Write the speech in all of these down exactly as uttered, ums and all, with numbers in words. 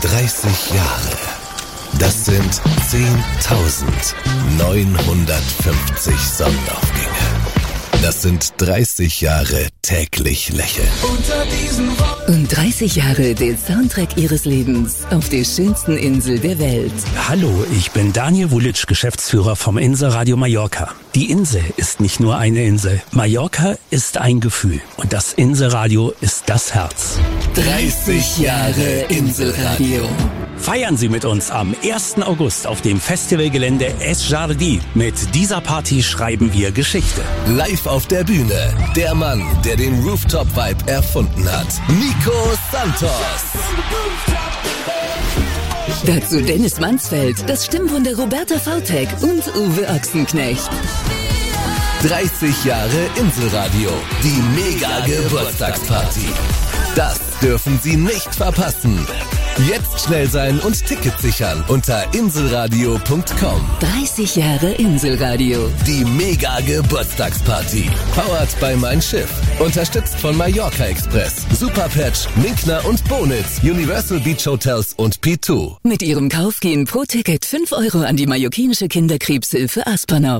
dreißig Jahre. Das sind zehntausendneunhundertfünfzig Sonnenaufgänge. Das sind dreißig Jahre täglich lächeln. Und dreißig Jahre den Soundtrack Ihres Lebens auf der schönsten Insel der Welt. Hallo, ich bin Daniel Vulic, Geschäftsführer vom Inselradio Mallorca. Die Insel ist nicht nur eine Insel. Mallorca ist ein Gefühl. Und das Inselradio ist das Herz. dreißig Jahre Inselradio. Feiern Sie mit uns am ersten August auf dem Festivalgelände Es Jardí. Mit dieser Party schreiben wir Geschichte. Live auf der Bühne, der Mann, der den Rooftop-Vibe erfunden hat. Nico Santos. Dazu Dennis Mansfeld, das Stimmwunder Roberta Vautek und Uwe Ochsenknecht. dreißig Jahre Inselradio, die Mega-Geburtstagsparty. Das dürfen Sie nicht verpassen. Jetzt schnell sein und Tickets sichern unter inselradio punkt com. dreißig Jahre Inselradio. Die Mega-Geburtstagsparty. Powered by Mein Schiff. Unterstützt von Mallorca Express, Superpatch, Minkner und Bonitz, Universal Beach Hotels und P zwei. Mit Ihrem Kauf gehen pro Ticket fünf Euro an die mallorquinische Kinderkrebshilfe Aspernop.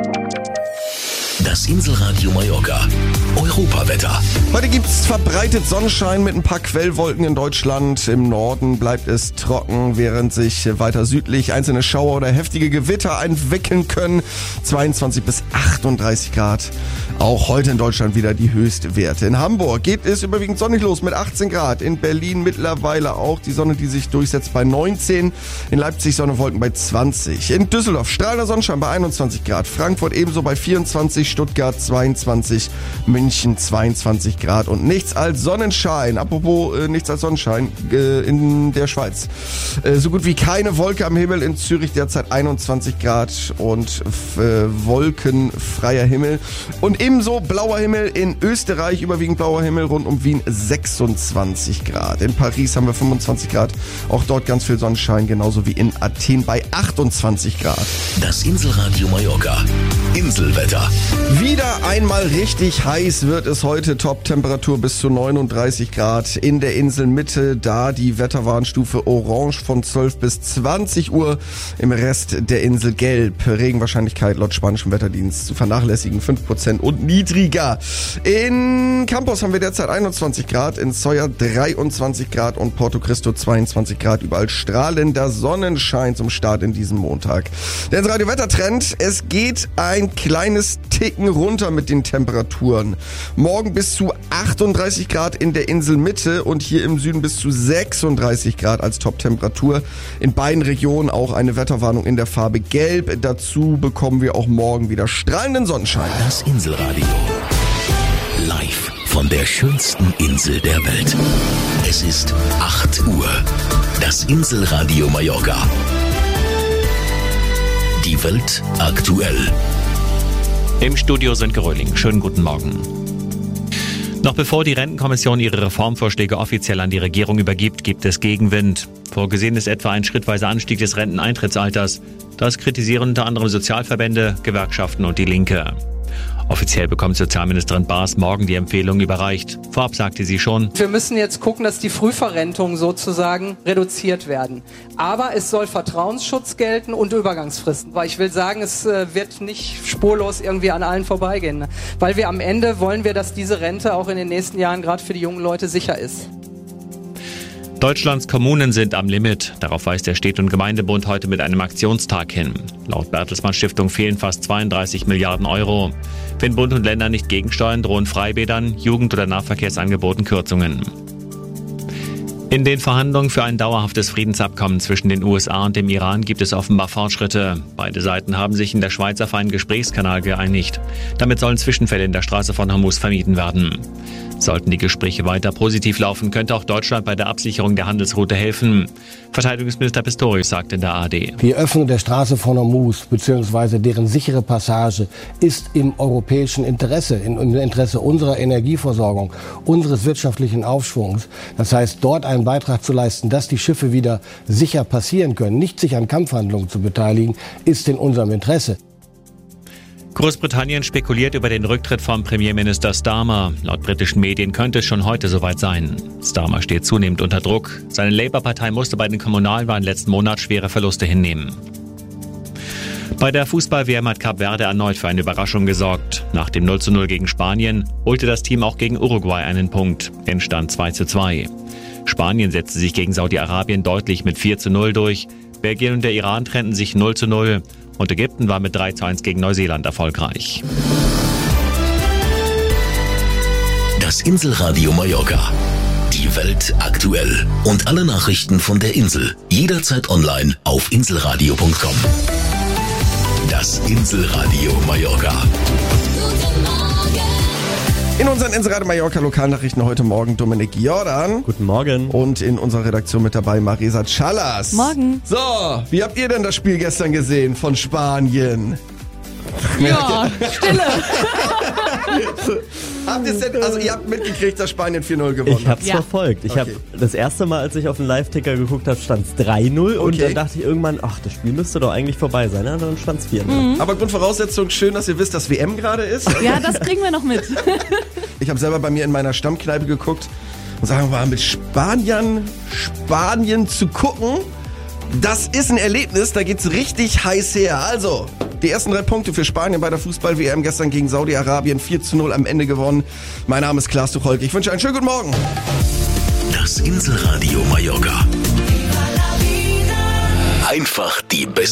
Das Inselradio Mallorca. Europawetter. Heute gibt's verbreitet Sonnenschein mit ein paar Quellwolken in Deutschland. Im Norden bleibt es trocken, während sich weiter südlich einzelne Schauer oder heftige Gewitter einwickeln können. zweiundzwanzig bis achtunddreißig Grad. Auch heute in Deutschland wieder die Höchstwerte. In Hamburg geht es überwiegend sonnig los mit achtzehn Grad. In Berlin mittlerweile auch die Sonne, die sich durchsetzt bei neunzehn. In Leipzig Sonne, Wolken bei zwanzig. In Düsseldorf strahlender Sonnenschein bei einundzwanzig Grad. Frankfurt ebenso bei vierundzwanzig. Stuttgart zweiundzwanzig. München zweiundzwanzig Grad und nichts als Sonnenschein. Apropos äh, nichts als Sonnenschein äh, in der Schweiz. Äh, so gut wie keine Wolke am Himmel. In Zürich derzeit einundzwanzig Grad und äh, wolkenfreier Himmel. Und ebenso blauer Himmel in Österreich, überwiegend blauer Himmel, rund um Wien sechsundzwanzig Grad. In Paris haben wir fünfundzwanzig Grad, auch dort ganz viel Sonnenschein, genauso wie in Athen bei achtundzwanzig Grad. Das Inselradio Mallorca. Inselwetter. Wieder einmal richtig heiß wird es heute. Top-Temperatur bis zu neununddreißig Grad in der Inselmitte. Da die Wetterwarnstufe Orange von zwölf bis zwanzig Uhr. Im Rest der Insel gelb. Regenwahrscheinlichkeit laut spanischem Wetterdienst zu vernachlässigen fünf Prozent und niedriger. In Campos haben wir derzeit einundzwanzig Grad. In Soya dreiundzwanzig Grad und Porto Cristo zweiundzwanzig Grad. Überall strahlender Sonnenschein zum Start in diesem Montag. Der Radio-Wettertrend. Es geht ein kleines Ticken runter mit den Temperaturen. Morgen bis zu achtunddreißig Grad in der Inselmitte und hier im Süden bis zu sechsunddreißig Grad als Top-Temperatur. In beiden Regionen auch eine Wetterwarnung in der Farbe Gelb. Dazu bekommen wir auch morgen wieder strahlenden Sonnenschein. Das Inselradio. Live von der schönsten Insel der Welt. Es ist acht Uhr. Das Inselradio Mallorca. Die Welt aktuell. Im Studio sind Geröhling. Schönen guten Morgen. Noch bevor die Rentenkommission ihre Reformvorschläge offiziell an die Regierung übergibt, gibt es Gegenwind. Vorgesehen ist etwa ein schrittweiser Anstieg des Renteneintrittsalters. Das kritisieren unter anderem Sozialverbände, Gewerkschaften und die Linke. Offiziell bekommt Sozialministerin Baas morgen die Empfehlung überreicht. Vorab sagte sie schon: Wir müssen jetzt gucken, dass die Frühverrentungen sozusagen reduziert werden. Aber es soll Vertrauensschutz gelten und Übergangsfristen. Weil ich will sagen, es wird nicht spurlos irgendwie an allen vorbeigehen. Weil wir am Ende wollen wir, dass diese Rente auch in den nächsten Jahren gerade für die jungen Leute sicher ist. Deutschlands Kommunen sind am Limit. Darauf weist der Städte- und Gemeindebund heute mit einem Aktionstag hin. Laut Bertelsmann Stiftung fehlen fast zweiunddreißig Milliarden Euro. Wenn Bund und Länder nicht gegensteuern, drohen Freibädern, Jugend- oder Nahverkehrsangeboten Kürzungen. In den Verhandlungen für ein dauerhaftes Friedensabkommen zwischen den U S A und dem Iran gibt es offenbar Fortschritte. Beide Seiten haben sich in der Schweiz auf einen Gesprächskanal geeinigt. Damit sollen Zwischenfälle in der Straße von Hormuz vermieden werden. Sollten die Gespräche weiter positiv laufen, könnte auch Deutschland bei der Absicherung der Handelsroute helfen. Verteidigungsminister Pistorius sagt in der A R D: Die Öffnung der Straße von Hormuz bzw. deren sichere Passage ist im europäischen Interesse, im Interesse unserer Energieversorgung, unseres wirtschaftlichen Aufschwungs. Das heißt, dort einen Beitrag zu leisten, dass die Schiffe wieder sicher passieren können, nicht sich an Kampfhandlungen zu beteiligen, ist in unserem Interesse. Großbritannien spekuliert über den Rücktritt von Premierminister Starmer. Laut britischen Medien könnte es schon heute soweit sein. Starmer steht zunehmend unter Druck. Seine Labour-Partei musste bei den Kommunalwahlen letzten Monat schwere Verluste hinnehmen. Bei der Fußball-W M hat Kap Verde erneut für eine Überraschung gesorgt. Nach dem null zu null gegen Spanien holte das Team auch gegen Uruguay einen Punkt. Endstand zwei zu zwei. Spanien setzte sich gegen Saudi-Arabien deutlich mit vier zu null durch. Belgien und der Iran trennten sich null zu null. Und Ägypten war mit drei zu eins gegen Neuseeland erfolgreich. Das Inselradio Mallorca. Die Welt aktuell. Und alle Nachrichten von der Insel. Jederzeit online auf inselradio punkt com. Das Inselradio Mallorca. In unseren Inselradio Mallorca Lokalnachrichten heute Morgen Dominik Jordan. Guten Morgen. Und in unserer Redaktion mit dabei Marisa Callas. Morgen. So, wie habt ihr denn das Spiel gestern gesehen von Spanien? Ja, Stille. Habt ihr's denn, also ihr habt mitgekriegt, dass Spanien vier null gewonnen hat? Ich hab's Ja. verfolgt. Ich Okay. hab das erste Mal, als ich auf den Live-Ticker geguckt habe, stand's drei null und Okay. dann dachte ich irgendwann, ach, das Spiel müsste doch eigentlich vorbei sein. Ja, dann stand's vier null. Aber Grundvoraussetzung, schön, dass ihr wisst, dass W M gerade ist. Ja, das kriegen wir noch mit. Ich habe selber bei mir in meiner Stammkneipe geguckt und sagen wir mal, mit Spaniern, Spanien zu gucken, das ist ein Erlebnis, da geht's richtig heiß her. Also, die ersten drei Punkte für Spanien bei der Fußball-W M gestern gegen Saudi-Arabien, vier zu null am Ende gewonnen. Mein Name ist Klaas Tucholk. Ich wünsche einen schönen guten Morgen. Das Inselradio Mallorca. Einfach die beste